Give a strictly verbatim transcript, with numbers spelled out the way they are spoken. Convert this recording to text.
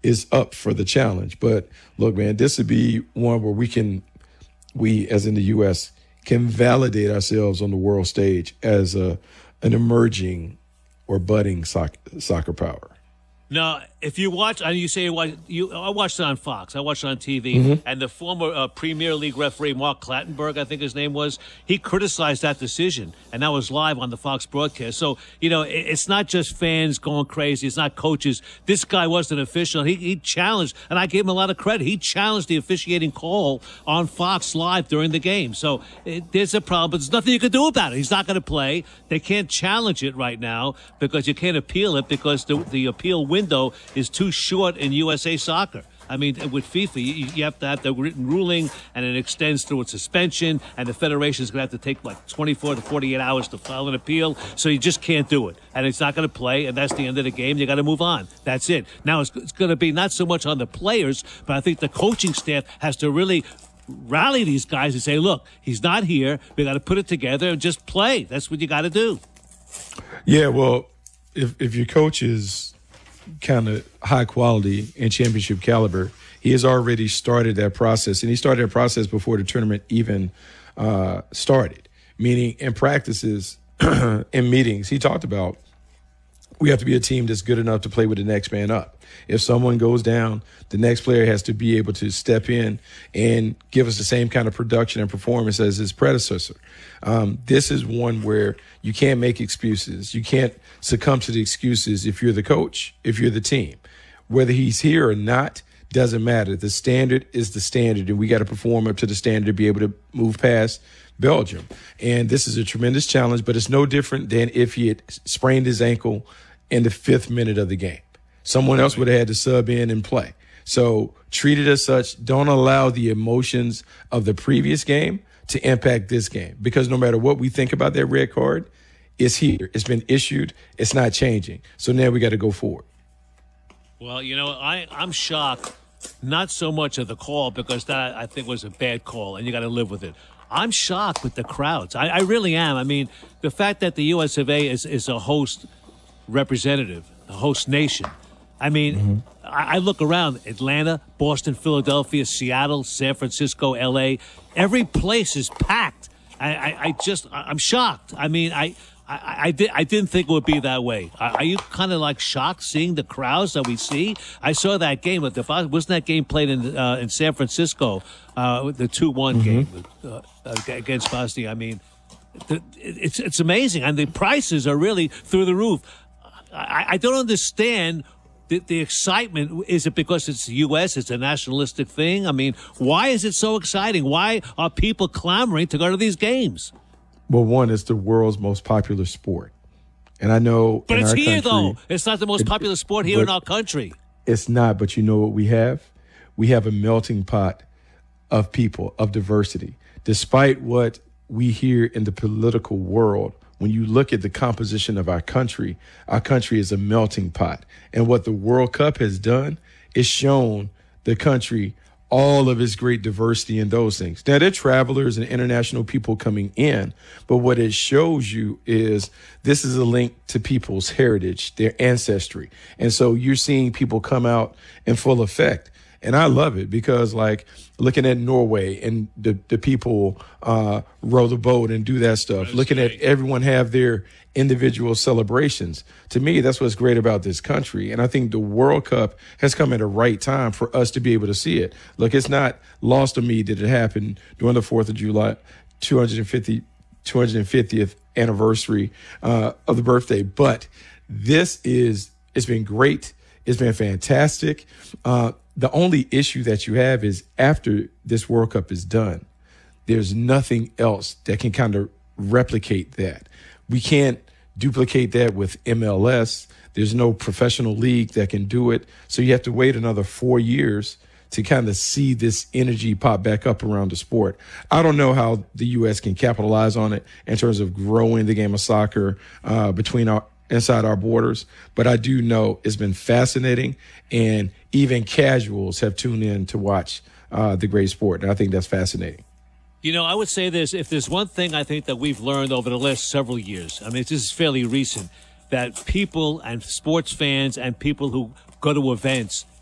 is up for the challenge. But look, man, this would be one where we can, we as in the U S, can validate ourselves on the world stage as a an emerging or budding soccer, soccer power. Now, if you watch, and you say you watch, you, I watched it on Fox. I watched it on T V. Mm-hmm. And the former uh, Premier League referee, Mark Clattenburg, I think his name was, he criticized that decision. And that was live on the Fox broadcast. So, you know, it, it's not just fans going crazy. It's not coaches. This guy wasn't official. He, he challenged, and I gave him a lot of credit. He challenged the officiating call on Fox Live during the game. So it, there's a problem, but there's nothing you can do about it. He's not going to play. They can't challenge it right now because you can't appeal it because the, the appeal window is too short in U S A Soccer. I mean, with FIFA, you, you have to have the written ruling, and it extends through a suspension, and the federation is going to have to take, like, twenty-four to forty-eight hours to file an appeal, so you just can't do it. And it's not going to play, and that's the end of the game. You got to move on. That's it. Now, it's, it's going to be not so much on the players, but I think the coaching staff has to really rally these guys and say, look, he's not here. We got to put it together and just play. That's what you got to do. Yeah, well, if if your coach is kind of high quality and championship caliber, he has already started that process, and he started that process before the tournament even uh, started, meaning in practices, in meetings, he talked about we have to be a team that's good enough to play with the next man up. If someone goes down, the next player has to be able to step in and give us the same kind of production and performance as his predecessor. Um, this is one where you can't make excuses. You can't succumb to the excuses if you're the coach, if you're the team. Whether he's here or not doesn't matter. The standard is the standard, and we got to perform up to the standard to be able to move past Belgium. And this is a tremendous challenge, but it's no different than if he had sprained his ankle in the fifth minute of the game. Someone else would have had to sub in and play. So treat it as such. Don't allow the emotions of the previous game to impact this game, because no matter what we think about that red card, it's here. It's been issued. It's not changing. So now we got to go forward. Well, you know, I, I'm shocked, not so much of the call, because that I think was a bad call, and you got to live with it. I'm shocked with the crowds. I, I really am. I mean, the fact that the U S of A is, is a host representative, a host nation. I mean, mm-hmm. I, I look around Atlanta, Boston, Philadelphia, Seattle, San Francisco, L A. Every place is packed. I, I, I just, I'm shocked. I mean, I, I, I, did, I didn't think it would be that way. Are, are you kind of like shocked seeing the crowds that we see? I saw that game. With the, wasn't that game played in uh, in San Francisco, uh, the two one mm-hmm. game uh, against Bosnia? I mean, the, it's it's amazing. And the prices are really through the roof. I, I don't understand the, the excitement. Is it because it's the U S? It's a nationalistic thing? I mean, why is it so exciting? Why are people clamoring to go to these games? Well, one, it's the world's most popular sport. And I know But in it's our here, country, though. It's not the most it, popular sport here in our country. It's not, but you know what we have? We have a melting pot of people, of diversity. Despite what we hear in the political world, when you look at the composition of our country, our country is a melting pot. And what the World Cup has done is shown the country all of its great diversity in those things. Now, there are travelers and international people coming in, but what it shows you is this is a link to people's heritage, their ancestry. And so you're seeing people come out in full effect. And I love it because, like, looking at Norway and the, the people uh, row the boat and do that stuff, looking at everyone have their individual celebrations. To me, that's what's great about this country. And I think the World Cup has come at the right time for us to be able to see it. Look, it's not lost to me that it happened during the fourth of July, two hundred fiftieth anniversary uh, of the birthday. But this is, it's been great. It's been fantastic. Uh, the only issue that you have is after this World Cup is done, there's nothing else that can kind of replicate that. We can't duplicate that with M L S. There's no professional league that can do it. So you have to wait another four years to kind of see this energy pop back up around the sport. I don't know how the U S can capitalize on it in terms of growing the game of soccer uh, between our inside our borders, but I do know it's been fascinating, and even casuals have tuned in to watch uh, the great sport, and I think that's fascinating. You know, I would say this, if there's one thing I think that we've learned over the last several years, I mean, this is fairly recent, that people and sports fans and people who go to events